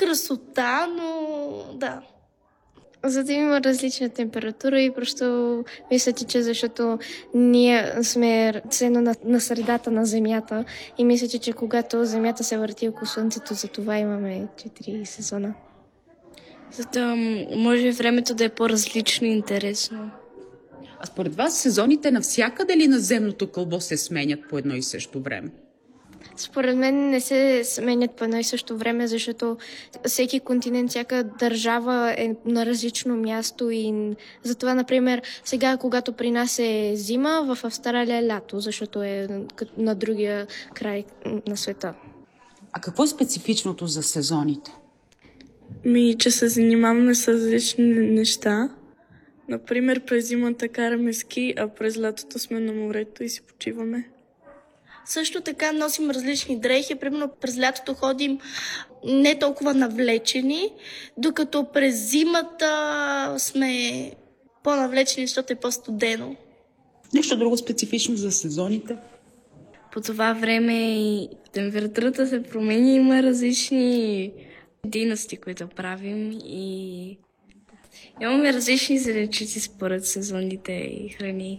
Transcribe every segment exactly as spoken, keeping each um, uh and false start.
красота, но да. За да има различна температура и просто мислите, че защото ние сме ценно на, на средата на Земята и мислите, че когато Земята се върти около Слънцето, за това имаме четири сезона. За да може времето да е по-различно и интересно. А според вас сезоните навсякъде ли на земното кълбо се сменят по едно и също време? Според мен не се сменят по едно и също време, защото всеки континент, всяка държава е на различно място и затова, например, сега, когато при нас е зима, в Австралия е лято, защото е на другия край на света. А какво е специфичното за сезоните? Ми, че се занимаваме с различни неща. Например, през зимата караме ски, а през лятото сме на морето и си почиваме. Също така носим различни дрехи. Примерно през лятото ходим не толкова навлечени, докато през зимата сме по-навлечени, защото е по-студено. Нещо друго специфично за сезоните? По това време и температурата се променя, има различни дейности, които правим и имаме различни зеленчуци според сезонните и храни.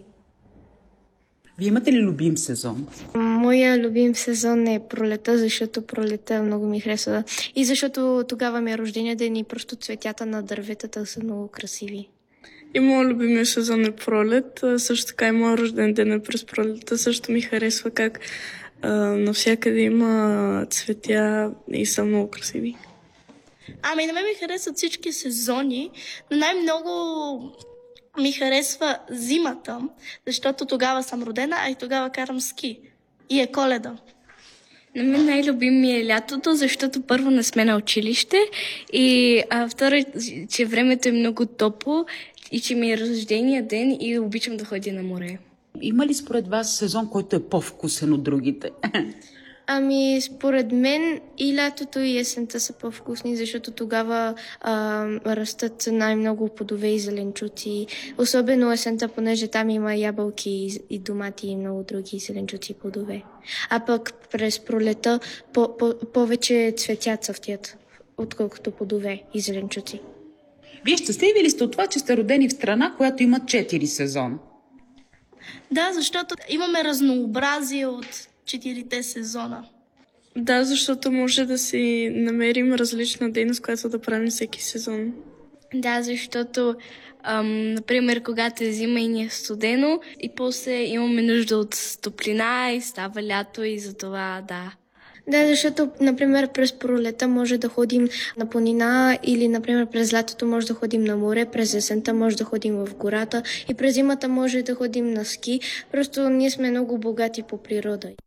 Вие имате ли любим сезон? Моя любим сезон е пролета, защото пролета много ми харесва. И защото тогава ми е рождения ден и просто цветята на дърветата са много красиви. И моят любимия сезон е пролет. Също така и моят рожден ден е през пролета. Също ми харесва как а, навсякъде има цветя и са много красиви. Ами на мен ми харесват всички сезони, но най-много ми харесва зимата, защото тогава съм родена, а и тогава карам ски. И е Коледа. На мен най-любим ми е лятото, защото първо не сме на училище и а, второ, че времето е много топло и че ми е рождения ден и обичам да ходя на море. Има ли според вас сезон, който е по-вкусен от другите? Ами, според мен и лятото и есента са по-вкусни, защото тогава а, растат най-много плодове и зеленчуци. Особено есента, понеже там има ябълки и домати и много други зеленчуци и плодове. А пък през пролета по- по- повече цветя цъфтят, отколкото плодове и зеленчуци. Вие щастливи ли сте от това, че сте родени в страна, която има четири сезона? Да, защото имаме разнообразие от четирите сезона. Да, защото може да си намерим различна дейност, която да правим всеки сезон. Да, защото, ам, например, когато е зима и ни е студено и после имаме нужда от топлина и става лято и затова да. Да, защото, например, през пролета може да ходим на планина или, например, през лятото може да ходим на море, през есента може да ходим в гората и през зимата може да ходим на ски. Просто ние сме много богати по природа.